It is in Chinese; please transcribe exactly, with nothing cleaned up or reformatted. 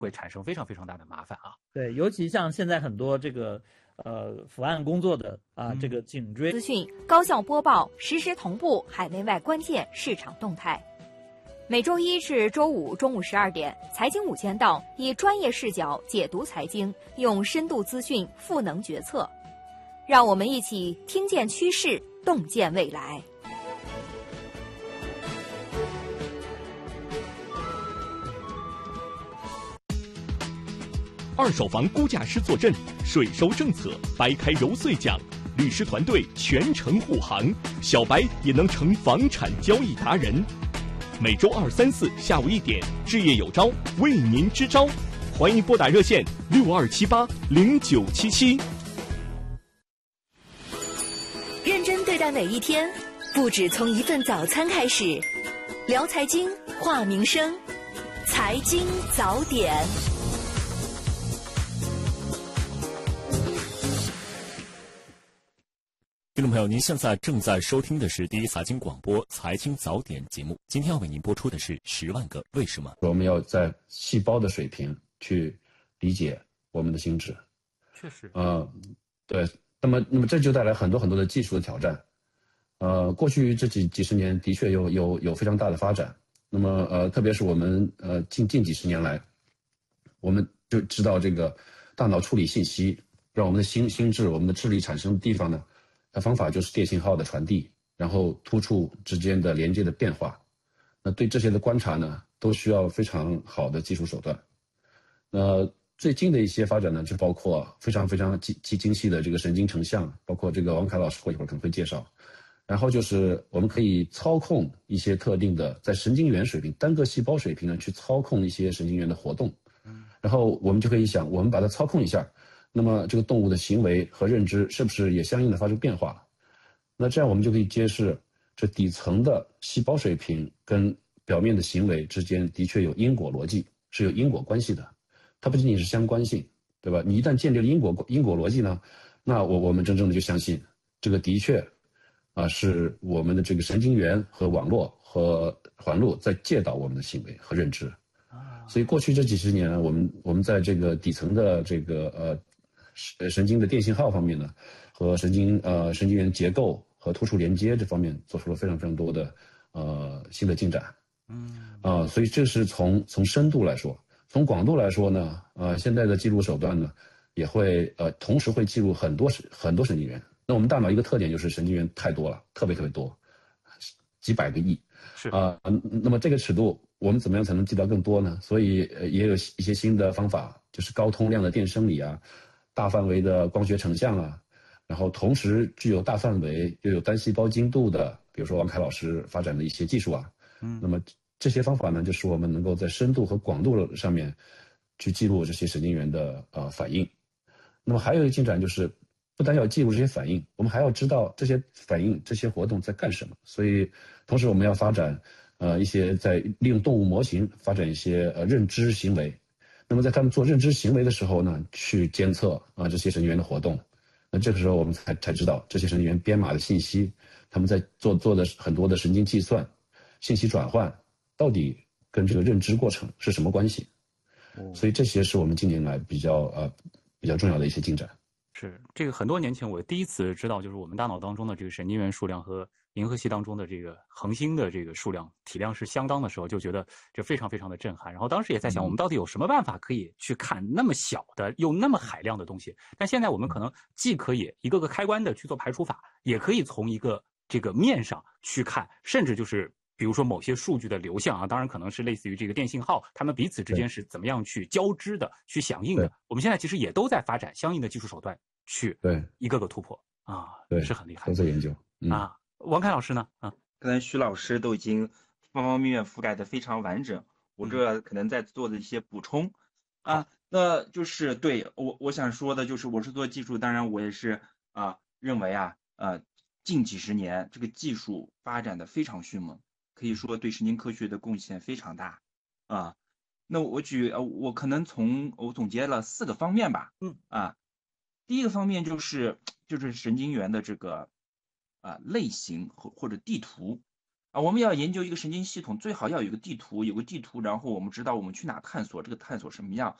会产生非常非常大的麻烦啊。 对，尤其像现在很多这个呃伏案工作的啊，这个颈椎资讯高效播报，实时同步海内外关键市场动态。每周一至周五中午十二点，财经五千道以专业视角解读财经，用深度资讯赋能决策。让我们一起听见趋势，洞见未来。 二手房估价师坐镇，税收政策掰开揉碎讲，律师团队全程护航，小白也能成房产交易达人。每周二、三、四下午一点，置业有招为您支招，欢迎拨打热线六二七八零九七七。 认真对待每一天，不止从一份早餐开始。聊财经，话民生，财经早点。 听众朋友，您现在正在收听的是第一财经广播财经早点节目。今天要为您播出的是十万个为什么。 我们要在细胞的水平去理解我们的心智。 确实， 呃，对，那么那么这就带来很多很多的技术的挑战。呃，过去这几几十年的确有有有非常大的发展。那么呃，特别是我们呃近近几十年来，我们就知道这个大脑处理信息，让我们的心心智、我们的智力产生的地方呢。它方法就是电信号的传递，然后突触之间的连接的变化。那对这些的观察呢，都需要非常好的技术手段。那最近的一些发展呢，就包括非常非常精精细的这个神经成像，包括这个王凯老师会一会儿可能会介绍。然后就是我们可以操控一些特定的，在神经元水平、单个细胞水平呢，去操控一些神经元的活动。然后我们就可以想，我们把它操控一下。那么这个动物的行为和认知是不是也相应的发生变化了？那这样我们就可以揭示，这底层的细胞水平跟表面的行为之间的确有因果逻辑，是有因果关系的。它不仅仅是相关性，对吧？你一旦建立了因果因果逻辑呢，那我我们真正的就相信，这个的确啊是我们的这个神经元和网络和环路在介导我们的行为和认知。所以过去这几十年，我们我们在这个底层的这个呃。呃，神经的电信号方面呢，和神经呃神经元结构和突触连接这方面做出了非常非常多的呃新的进展。嗯啊、呃，所以这是从从深度来说，从广度来说呢，呃，现在的记录手段呢，也会呃同时会记录很多很多神经元。那我们大脑一个特点就是神经元太多了，特别特别多，几百个亿。 是啊、呃，那么这个尺度，我们怎么样才能记到更多呢？所以呃也有一些新的方法，就是高通量的电生理啊。大范围的光学成像啊，然后同时具有大范围又有单细胞精度的，比如说王凯老师发展的一些技术啊，嗯，那么这些方法呢，就使我们能够在深度和广度上面去记录这些神经元的呃反应。那么还有一个进展就是，不单要记录这些反应，我们还要知道这些反应、这些活动在干什么。所以，同时我们要发展呃一些在利用动物模型发展一些呃认知行为。那么在他们做认知行为的时候呢，去监测啊这些神经元的活动，那这个时候我们才才知道这些神经元编码的信息，他们在做做的很多的神经计算、信息转换，到底跟这个认知过程是什么关系？哦、所以这些是我们近年来比较呃比较重要的一些进展。 是这个很多年前我第一次知道，就是我们大脑当中的这个神经元数量和银河系当中的这个恒星的这个数量体量是相当的时候，就觉得这非常非常的震撼。然后当时也在想，我们到底有什么办法可以去看那么小的又那么海量的东西？但现在我们可能既可以一个个开关的去做排除法，也可以从一个这个面上去看，甚至就是比如说某些数据的流向啊，当然可能是类似于这个电信号，它们彼此之间是怎么样去交织的、去响应的。我们现在其实也都在发展相应的技术手段，去对一个个突破啊， 对， 是很厉害。 都在研究、嗯、 啊。王凯老师呢？啊， 刚才徐老师都已经方方面面覆盖的非常完整，我这可能在做的一些补充、嗯、啊，那就是对我我想说的就是，我是做技术，当然我也是啊认为啊呃近几十年这个技术发展的非常迅猛，可以说对神经科学的贡献非常大啊。那我举呃我可能从我总结了四个方面吧，嗯啊，第一个方面就是就是神经元的这个啊类型或或者地图啊，我们要研究一个神经系统，最好要有个地图，有个地图，然后我们知道我们去哪探索，这个探索什么样。